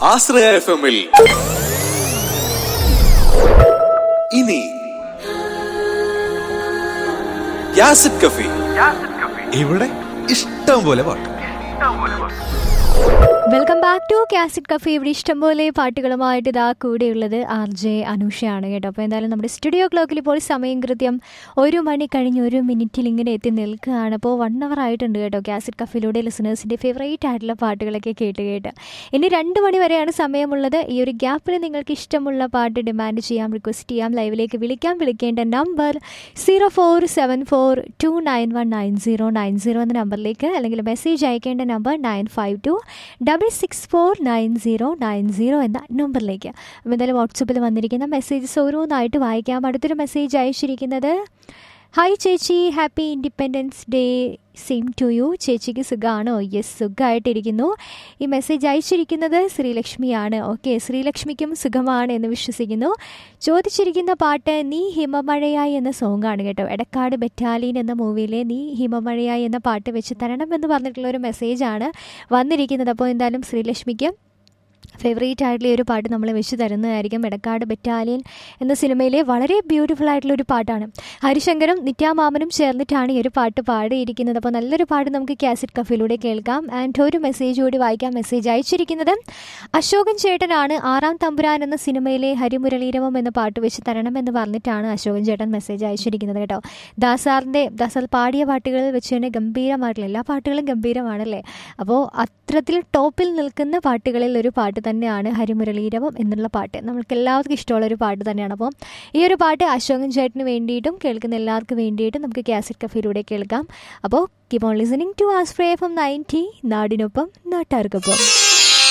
ആശ്രയ FM-ൽ ഇനി യാസിഡ് കഫി. ഇവിടെ ഇഷ്ടം പോലെ പാട്ട്. Welcome back to cassette cafe. ഇവിടെ ഇഷ്ടംപോലെ പാട്ടുകളുമായിട്ട് ഇതാ കൂടെയുള്ളത് RJ അനുഷയാണ് കേട്ടോ. അപ്പോൾ എന്തായാലും നമ്മുടെ സ്റ്റുഡിയോ ക്ലോക്കിൽ ഇപ്പോൾ സമയം കൃത്യം 1 മണി കഴിഞ്ഞ് 1 മിനിറ്റിൽ ഇങ്ങനെ എത്തി നിൽക്കുകയാണ്. അപ്പോൾ 1 hour ആയിട്ടുണ്ട് കേട്ടോ കാസറ്റ് കഫയിലൂടെ ലിസണേഴ്സിൻ്റെ ഫേവറേറ്റ് ആയിട്ടുള്ള പാട്ടുകളൊക്കെ കേട്ട് ഇനി 2 മണി വരെയാണ് സമയമുള്ളത്. ഈ ഒരു ഗ്യാപ്പിൽ നിങ്ങൾക്ക് ഇഷ്ടമുള്ള പാട്ട് ഡിമാൻഡ് ചെയ്യാം, റിക്വസ്റ്റ് ചെയ്യാം, ലൈവിലേക്ക് വിളിക്കാം. വിളിക്കേണ്ട നമ്പർ 0474291990 എന്ന നമ്പറിലേക്ക്, അല്ലെങ്കിൽ മെസ്സേജ് അയക്കേണ്ട നമ്പർ 9526649090 എന്ന നമ്പറിലേക്ക്. അപ്പോൾ എന്തായാലും വാട്സപ്പിൽ വന്നിരിക്കുന്ന മെസ്സേജസ് ഓരോന്നായിട്ട് വായിക്കാം. അടുത്തൊരു മെസ്സേജ് അയച്ചിരിക്കുന്നത്, ഹായ് ചേച്ചി, happy independence day, same to you. ചേച്ചിക്ക് സുഖമാണോ? യെസ്, സുഖമായിട്ടിരിക്കുന്നു. ഈ മെസ്സേജ് അയച്ചിരിക്കുന്നത് ശ്രീലക്ഷ്മിയാണ്. ഓക്കെ, ശ്രീലക്ഷ്മിക്കും സുഖമാണ് എന്ന് വിശ്വസിക്കുന്നു. ചോദിച്ചിരിക്കുന്ന പാട്ട് നീ ഹിമമഴയായി എന്ന സോങ്ങാണ് കേട്ടോ. എടക്കാട് ബറ്റാലിയൻ എന്ന മൂവിയിലെ നീ ഹിമമഴയായി എന്ന പാട്ട് വെച്ച് തരണം എന്ന് പറഞ്ഞിട്ടുള്ളൊരു മെസ്സേജാണ് വന്നിരിക്കുന്നത്. അപ്പോൾ എന്തായാലും ശ്രീലക്ഷ്മിക്ക് ഫേവറേറ്റ് ആയിട്ടുള്ള ഒരു പാട്ട് നമ്മൾ വെച്ച് തരുന്നതായിരിക്കും. എടക്കാട് ബറ്റാലിയൻ എന്ന സിനിമയിലെ വളരെ ബ്യൂട്ടിഫുൾ ആയിട്ടുള്ളൊരു പാട്ടാണ്. ഹരിശങ്കറും നിത്യാമാമനും ചേർന്നിട്ടാണ് ഈ ഒരു പാട്ട് പാടിയിരിക്കുന്നത്. അപ്പോൾ നല്ലൊരു പാട്ട് നമുക്ക് കാസറ്റ് കഫയിലൂടെ കേൾക്കാം. ആൻഡ് ഒരു മെസ്സേജ് കൂടി വായിക്കാം. മെസ്സേജ് അയച്ചിരിക്കുന്നത് അശോകൻ ചേട്ടനാണ്. 6-ാം തമ്പുരാൻ എന്ന സിനിമയിലെ ഹരിമുരളീരവം എന്ന പാട്ട് വെച്ച് തരണം എന്ന് പറഞ്ഞിട്ടാണ് അശോകൻ ചേട്ടൻ മെസ്സേജ് അയച്ചിരിക്കുന്നത് കേട്ടോ. ദാസാർ പാടിയ പാട്ടുകളിൽ വെച്ച് തന്നെ ഗംഭീരമായിട്ടുള്ള എല്ലാ പാട്ടുകളും ഗംഭീരമാണല്ലേ. അപ്പോൾ അത്തരത്തിൽ ടോപ്പിൽ നിൽക്കുന്ന പാട്ടുകളിൽ ഒരു പാട്ട് തന്നെയാണ് ഹരിമുരളീരവം എന്നുള്ള പാട്ട്. നമ്മൾക്ക് എല്ലാവർക്കും ഇഷ്ടമുള്ളൊരു പാട്ട് തന്നെയാണ്. അപ്പോൾ ഈ ഒരു പാട്ട് അശോകൻ ചേട്ടന് വേണ്ടിയിട്ടും കേൾക്കുന്ന എല്ലാവർക്കും വേണ്ടിയിട്ടും നമുക്ക് കാസറ്റ് കഫയിലൂടെ കേൾക്കാം. അപ്പോൾ keep on listening to Ashraya FM 90, നാടിനൊപ്പം നാട്ടാർക്കൊപ്പം.